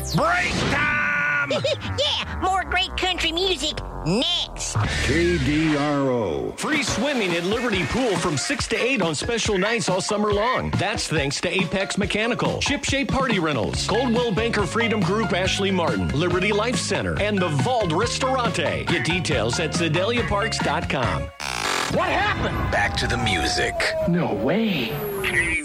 Break time! Yeah, more great country music next. KDRO. Free swimming at Liberty Pool from 6 to 8 on special nights all summer long. That's thanks to Apex Mechanical, Shipshape Party Rentals, Coldwell Banker Freedom Group Ashley Martin, Liberty Life Center, and the Vault Ristorante. Get details at SedeliaParks.com. What happened? Back to the music. No way.